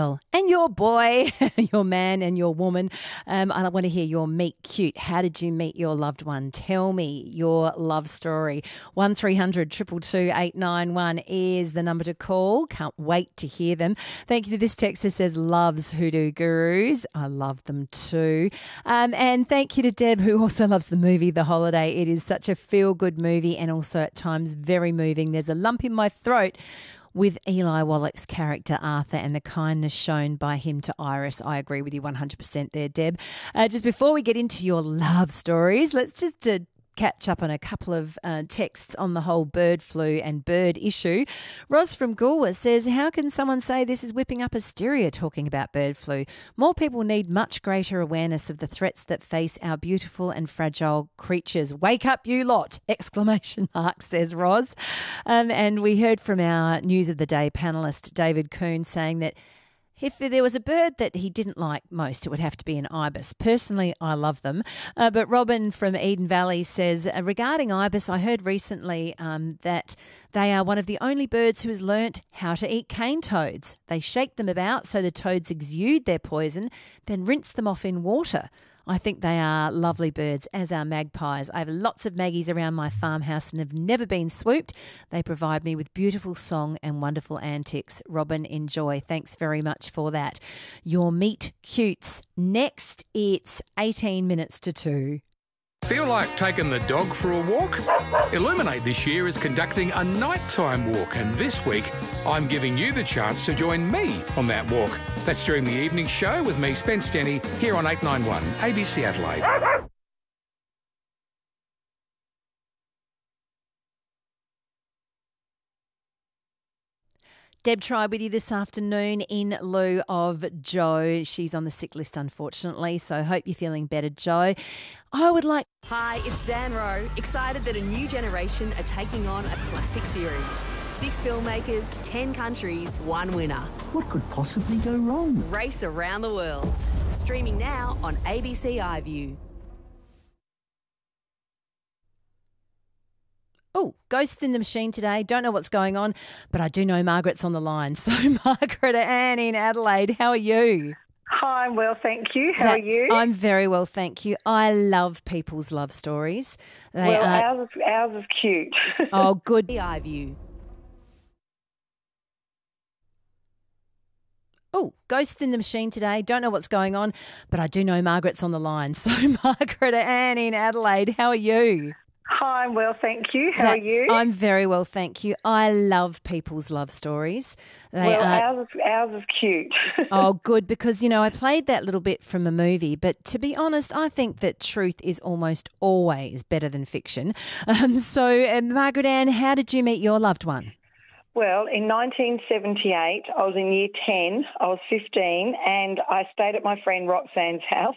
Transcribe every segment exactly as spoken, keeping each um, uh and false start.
girl and your boy, your man and your woman. Um, I want to hear your meet cute. How did you meet your loved one? Tell me your love story. one three hundred two two two eight nine one is the number to call. Can't wait to hear them. Thank you to this text that says loves Hoodoo Gurus. I love them too. Um, and thank you to Deb, who also loves the movie The Holiday. It is such a feel-good movie and also at times very moving. There's a lump in my throat with Eli Wallach's character Arthur and the kindness shown by him to Iris. I agree with you one hundred percent there, Deb. Uh, just before we get into your love stories, let's just uh, catch up on a couple of uh, texts on the whole bird flu and bird issue. Roz from Galway says, how can someone say this is whipping up hysteria talking about bird flu? More people need much greater awareness of the threats that face our beautiful and fragile creatures. Wake up, you lot! Exclamation mark, says Roz. Um, and we heard from our News of the Day panellist, David Coon, saying that if there was a bird that he didn't like most, it would have to be an ibis. Personally, I love them. Uh, but Robin from Eden Valley says, uh, regarding ibis, I heard recently um, that they are one of the only birds who has learnt how to eat cane toads. They shake them about so the toads exude their poison, then rinse them off in water. I think they are lovely birds, as are magpies. I have lots of maggies around my farmhouse and have never been swooped. They provide me with beautiful song and wonderful antics. Robin, enjoy. Thanks very much for that. Your meet cutes. Next, it's eighteen minutes to two. Feel like taking the dog for a walk? Illuminate this year is conducting a nighttime walk, and this week I'm giving you the chance to join me on that walk. That's during the evening show with me, Spence Denny, here on eight nine one A B C Adelaide. Deb tried with you this afternoon in lieu of Joe. She's on the sick list, unfortunately, so hope you're feeling better, Joe. I would like... Hi, it's Zan Rowe. Excited that a new generation are taking on a classic series. Six filmmakers, ten countries, one winner. What could possibly go wrong? Race around the world. Streaming now on A B C iView. Oh, ghosts in the machine today. Don't know what's going on, but I do know Margaret's on the line. So, Margaret Ann in Adelaide, how are you? Hi, I'm well, thank you. How That's, are you? I'm very well, thank you. I love people's love stories. They well, are... ours, is, ours is cute. Oh, good. The iView. Oh, ghosts in the machine today. Don't know what's going on, but I do know Margaret's on the line. So, Margaret Ann in Adelaide, how are you? Hi, I'm well, thank you. How That's, are you? I'm very well, thank you. I love people's love stories. They well, are... ours, is, ours is cute. Oh, good, because, you know, I played that little bit from a movie, but to be honest, I think that truth is almost always better than fiction. Um, so, uh, Margaret Ann, how did you meet your loved one? Well, in nineteen seventy-eight, I was in year ten, I was fifteen, and I stayed at my friend Roxanne's house.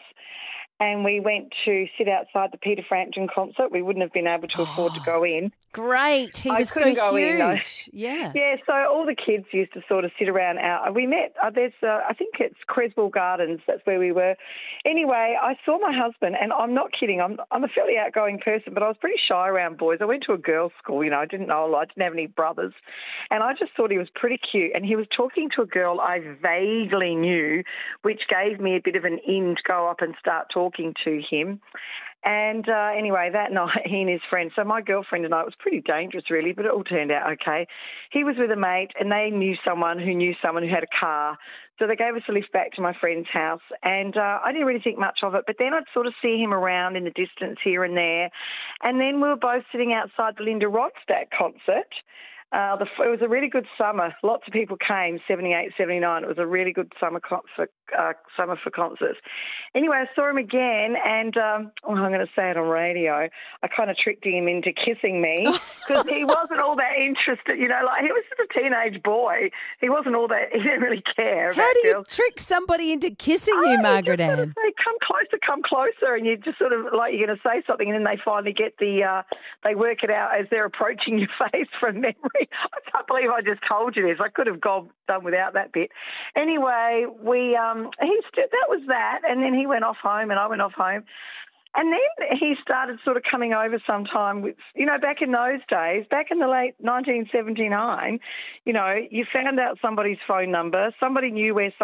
And we went to sit outside the Peter Frampton concert. We wouldn't have been able to afford to go in. Great. He I was so couldn't go huge. in, though. Yeah. Yeah, so all the kids used to sort of sit around out. We met, uh, there's, uh, I think it's Creswell Gardens, that's where we were. Anyway, I saw my husband, and I'm not kidding, I'm, I'm a fairly outgoing person, but I was pretty shy around boys. I went to a girls' school, you know, I didn't know a lot, I didn't have any brothers. And I just thought he was pretty cute. And he was talking to a girl I vaguely knew, which gave me a bit of an in to go up and start talking to him. And uh, anyway, that night, he and his friend, so my girlfriend and I, it was pretty dangerous really, but it all turned out okay. He was with a mate and they knew someone who knew someone who had a car. So they gave us a lift back to my friend's house and uh, I didn't really think much of it, but then I'd sort of see him around in the distance here and there. And then we were both sitting outside the Linda Ronstadt concert. Uh, the, it was a really good summer. Lots of people came, seventy-eight, seventy-nine. It was a really good summer con- for, uh, summer for concerts. Anyway, I saw him again and, um, oh, I'm going to say it on radio, I kind of tricked him into kissing me because he wasn't all that interested, you know, like he was just a teenage boy. He wasn't all that, he didn't really care about How do you girls. trick somebody into kissing Oh, you, Margaret just sort Ann? of say, come closer, come closer, and you just sort of like you're going to say something, and then they finally get the, uh, they work it out as they're approaching your face from memory. I can't believe I just told you this. I could have gone done without that bit. Anyway, we um, he st- that was that, and then he went off home, and I went off home. And then he started sort of coming over sometime with, you know, back in those days, back in the late nineteen seventy-nine, you know, you found out somebody's phone number, somebody knew where